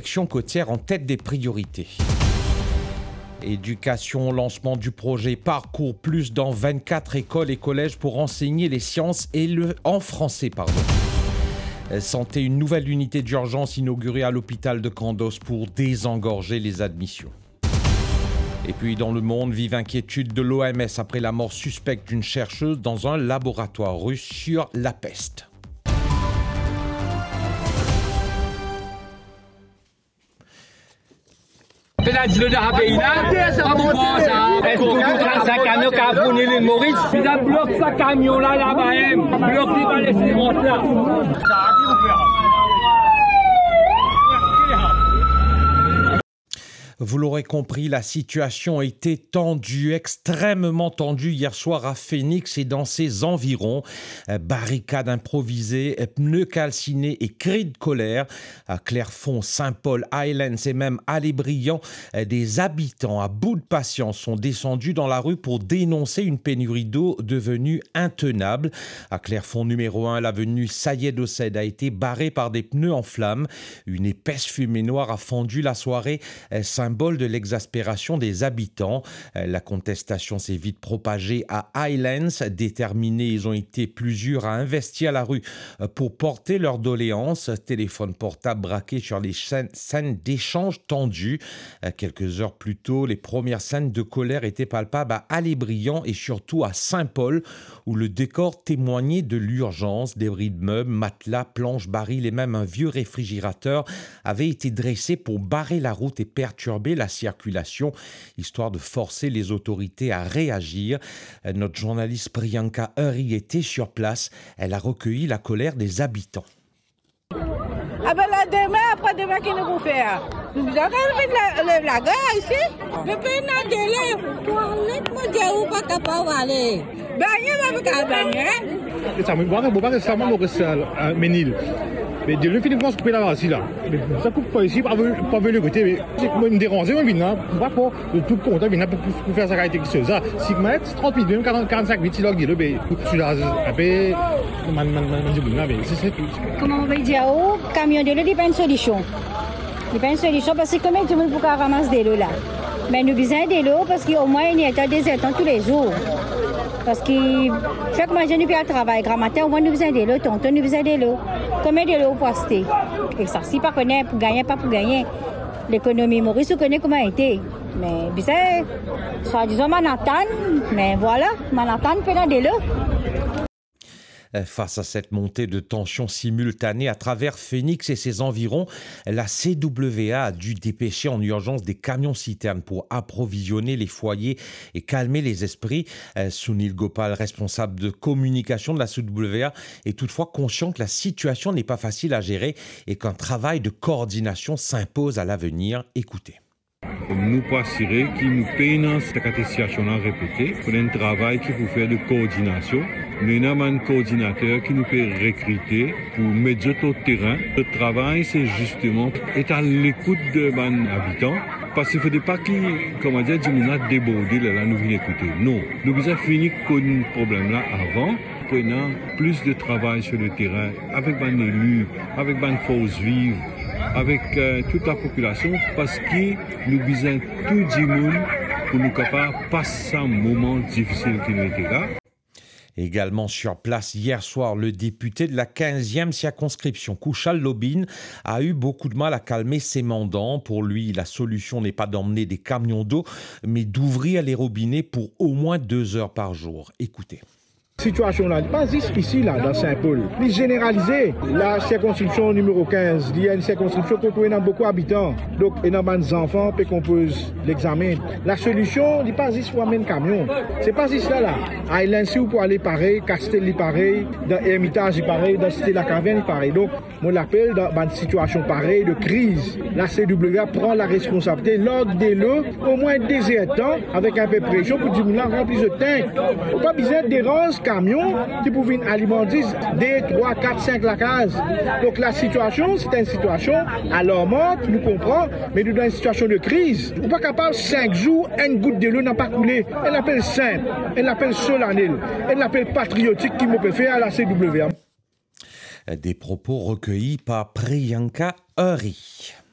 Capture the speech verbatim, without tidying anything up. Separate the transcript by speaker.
Speaker 1: protection côtière en tête des priorités. Éducation, lancement du projet Parcours Plus dans vingt-quatre écoles et collèges pour enseigner les sciences et le en français, pardon. Santé, une nouvelle unité d'urgence inaugurée à l'hôpital de Candos pour désengorger les admissions. Et puis dans le monde, vive inquiétude de l'O M S après la mort suspecte d'une chercheuse dans un laboratoire russe sur la peste. Vous l'aurez compris, la situation a été tendue, extrêmement tendue hier soir à Phoenix et dans ses environs. Barricades improvisées, pneus calcinés et cris de colère. À Clairefonds, Saint-Paul, Highlands et même Allée-Briand, des habitants à bout de patience sont descendus dans la rue pour dénoncer une pénurie d'eau devenue intenable. À Clairefonds numéro un, l'avenue Sayed Ossed a été barrée par des pneus en flammes. Une épaisse fumée noire a fendu la soirée. Symbole de l'exaspération des habitants. La contestation s'est vite propagée à Highlands. Déterminés, ils ont été plusieurs à investir la rue pour porter leurs doléances. Téléphone portable braqué sur les scènes d'échanges tendus. Quelques heures plus tôt, les premières scènes de colère étaient palpables à Allée-Briand et surtout à Saint-Paul, où le décor témoignait de l'urgence. Débris de meubles, matelas, planches, barils et même un vieux réfrigérateur avaient été dressés pour barrer la route et perturber la circulation, histoire de forcer les autorités à réagir. Notre journaliste Priyanka Uri était sur place. Elle a recueilli la colère des habitants.
Speaker 2: Ah ben là, demain, après-demain, qu'est-ce qu'on va faire? Nous avons fait la, la, la guerre ici. Le pays n'a de toilette, moi, j'ai ou pas capable d'aller. Ben, il va pas baigner.
Speaker 3: Ça me voit, je ne sais pas si c'est Ménil. Mais de le film de France, couper là aussi là. Mais ça coupe pas ici, pas venir le côté. Mais c'est comme me déranger, on vient là. Pas pour de tout compte, vient pour faire ça caractère quelque chose. Ça, six mètres, trente minutes, même quarante-cinq minutes, il a dit le mais je suis là, après, man man man man man, mais c'est tout.
Speaker 4: Comment on va dire au camion de l'eau, il n'y a pas une solution. Il n'y a pas une solution parce que comment tout le monde peut ramasser de l'eau là. Mais nous besoin de l'eau parce qu'au moins il y a des étangs tous les jours. Parce que chaque matin, nous faisons un travail. Grand matin, au moins, nous besoin de l'eau. Tonton, nous besoin de l'eau. Combien de l'eau pour acheter? Et ça, si pas connaît pour gagner, pas pour gagner. L'économie Maurice, vous connaissez comment elle était. Mais, bizarre, soit disant Manhattan, mais voilà, Manhattan peut donner de l'eau.
Speaker 1: Face à cette montée de tensions simultanées à travers Phoenix et ses environs, la C W A a dû dépêcher en urgence des camions-citernes pour approvisionner les foyers et calmer les esprits. Sunil Gopal, responsable de communication de la C W A, est toutefois conscient que la situation n'est pas facile à gérer et qu'un travail de coordination s'impose à l'avenir. Écoutez.
Speaker 5: Nous pas assurer que nous payons cette situation à répéter pour un travail qui peut faire de coordination. Nous avons un coordinateur qui nous peut recruter pour mettre au terrain. Le travail, c'est justement être à l'écoute de nos habitants. Parce qu'il ne faut pas qu'ils, comment dire, nous déborder là, nous venons écouter. Non, nous avons fini avec ce problème-là avant. Nous avons plus de travail sur le terrain avec les élus, avec les forces vives, avec euh, toute la population, parce que nous visons tout le monde pour nous capables de passer un moment difficile qui nous était là.
Speaker 1: Également sur place hier soir, le député de la quinzième circonscription, Kushal Lobin, a eu beaucoup de mal à calmer ses mandants. Pour lui, la solution n'est pas d'emmener des camions d'eau, mais d'ouvrir les robinets pour au moins deux heures par jour. Écoutez.
Speaker 3: Situation là, pas juste ici là, dans Saint-Paul. Les généraliser. La circonscription numéro quinze, il y a une circonscription qui a beaucoup d'habitants. Donc, il y a des enfants qui composent l'examen. La solution, n'est pas juste pour amener un camion. C'est pas juste là là. À Highlands, vous pouvez aller pareil, Castel pareil, dans Hermitage pareil, dans Cité la Caverne pareil. Donc, on l'appelle dans une situation pareille de crise. La C W A prend la responsabilité, l'ordre de l'eau, au moins des temps, avec un peu de pression pour dire, là, remplis de tank. Pas besoin de dérange camions qui pouvaient alimenter deux, trois, quatre, cinq la case. Donc la situation, c'est une situation alarmante, nous comprenons, mais nous dans une situation de crise. On n'est pas capable, cinq jours, une goutte de l'eau n'a pas coulé. Elle l'appelle simple, elle l'appelle solennelle, elle l'appelle patriotique qui me peut faire à la C W A.
Speaker 1: Des propos recueillis par Priyanka Uri.